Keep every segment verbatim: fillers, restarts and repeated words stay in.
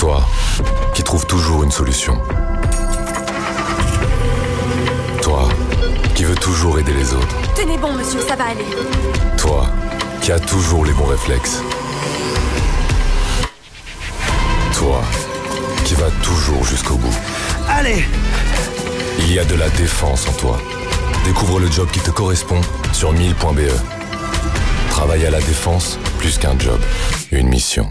Toi, qui trouves toujours une solution. Toi, qui veux toujours aider les autres. Tenez bon, monsieur, ça va aller. Toi, qui as toujours les bons réflexes. Toi, qui vas toujours jusqu'au bout. Allez! Il y a de la défense en toi. Découvre le job qui te correspond sur mille point b e. Travailler à la défense, plus qu'un job, une mission.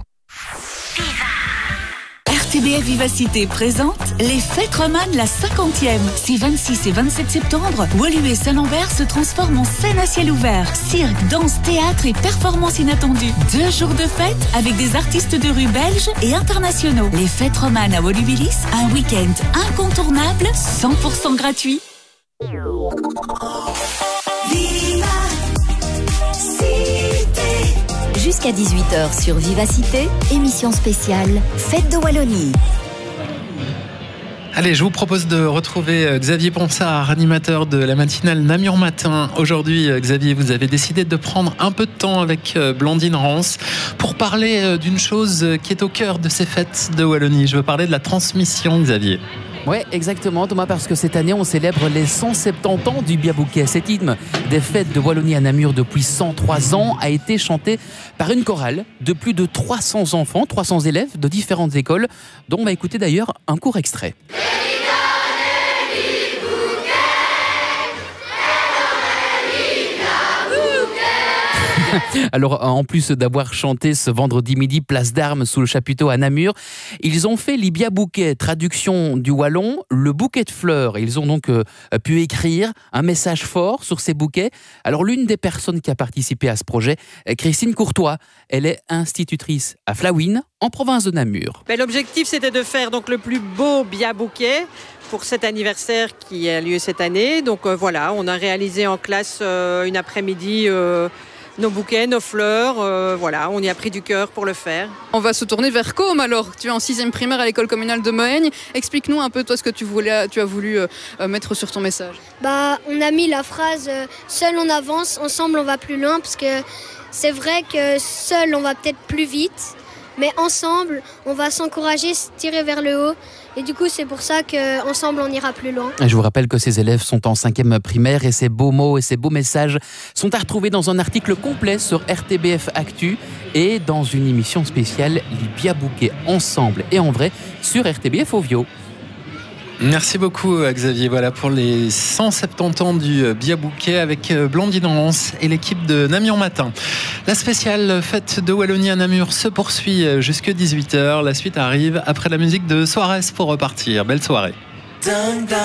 R T B F Vivacité présente les Fêtes romanes la cinquantième. Ces vingt-six et vingt-sept septembre, Woluwe Saint-Lambert se transforme en scène à ciel ouvert. Cirque, danse, théâtre et performances inattendues. Deux jours de fête avec des artistes de rue belges et internationaux. Les Fêtes romanes à Volubilis, un week-end incontournable, cent pour cent gratuit. Jusqu'à dix-huit heures sur Vivacité, émission spéciale Fête de Wallonie. Allez, je vous propose de retrouver Xavier Ponsard, animateur de la matinale Namur Matin. Aujourd'hui, Xavier, vous avez décidé de prendre un peu de temps avec Blandine Rance pour parler d'une chose qui est au cœur de ces fêtes de Wallonie. Je veux parler de la transmission, Xavier. Oui, exactement, Thomas, parce que cette année, on célèbre les cent soixante-dix ans du Biabouquet. Cet hymne des fêtes de Wallonie à Namur depuis cent trois ans a été chanté par une chorale de plus de trois cents enfants, trois cents élèves de différentes écoles, dont on va écouter d'ailleurs un court extrait. Alors, en plus d'avoir chanté ce vendredi midi place d'Armes sous le chapiteau à Namur, ils ont fait l'Ibia Bouquet, traduction du wallon, le bouquet de fleurs. Ils ont donc euh, pu écrire un message fort sur ces bouquets. Alors, l'une des personnes qui a participé à ce projet, Christine Courtois, elle est institutrice à Flawin, en province de Namur. Ben, l'objectif, c'était de faire donc le plus beau Bia Bouquet pour cet anniversaire qui a lieu cette année. Donc euh, voilà, on a réalisé en classe euh, une après-midi euh, nos bouquets, nos fleurs, euh, voilà, on y a pris du cœur pour le faire. On va se tourner vers Côme alors. Tu es en sixième primaire à l'école communale de Moëgne. Explique-nous un peu toi ce que tu, voulais, tu as voulu euh, mettre sur ton message. Bah, on a mis la phrase euh, « Seul on avance, ensemble on va plus loin » parce que c'est vrai que seul on va peut-être plus vite, mais ensemble on va s'encourager, se tirer vers le haut. Et du coup, c'est pour ça qu'ensemble, on ira plus loin. Je vous rappelle que ces élèves sont en cinquième primaire et ces beaux mots et ces beaux messages sont à retrouver dans un article complet sur R T B F Actu et dans une émission spéciale Libia Bouquet ensemble et en vrai sur R T B F Ovio. Merci beaucoup Xavier, voilà pour les cent soixante-dix ans du Bia Bouquet avec Blandine Rance et l'équipe de Namur Matin. La spéciale fête de Wallonie à Namur se poursuit jusqu'à dix-huit heures. La suite arrive après la musique de Suarez pour repartir. Belle soirée.